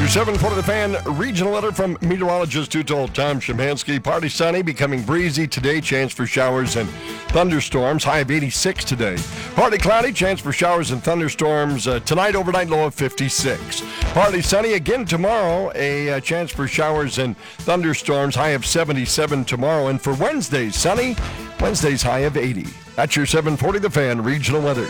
740 The Fan regional letter from meteorologist who told Tom Szymanski. Partly sunny, becoming breezy today. Chance for showers and thunderstorms. High of 86 today. Partly cloudy, chance for showers and thunderstorms tonight. Overnight low of 56. Partly sunny again tomorrow. A chance for showers and thunderstorms. High of 77 tomorrow. And for Wednesday, sunny. Wednesday's high of 80. That's your 740 The Fan regional weather.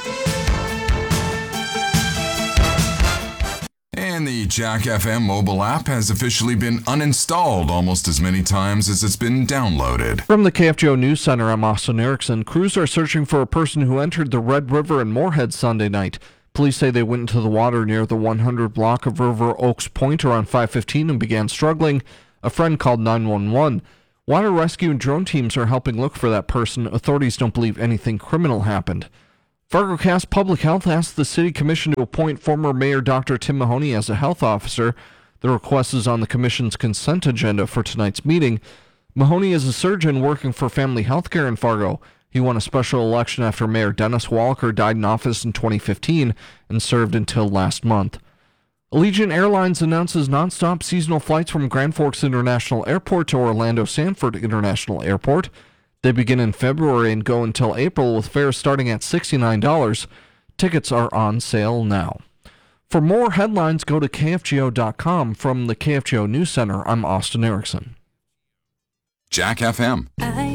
And the Jack FM mobile app has officially been uninstalled almost as many times as it's been downloaded. From the KFGO News Center, I'm Austin Erickson. Crews are searching for a person who entered the Red River in Moorhead Sunday night. Police say they went into the water near the 100 block of River Oaks Point around 5:15 and began struggling. A friend called 911. Water rescue and drone teams are helping look for that person. Authorities don't believe anything criminal happened. FargoCast Public Health asked the City Commission to appoint former Mayor Dr. Tim Mahoney as a health officer. The request is on the Commission's consent agenda for tonight's meeting. Mahoney is a surgeon working for Family Healthcare in Fargo. He won a special election after Mayor Dennis Walker died in office in 2015 and served until last month. Allegiant Airlines announces nonstop seasonal flights from Grand Forks International Airport to Orlando Sanford International Airport. They begin in February and go until April with fares starting at $69. Tickets are on sale now. For more headlines, go to KFGO.com. From the KFGO News Center, I'm Austin Erickson. Jack FM.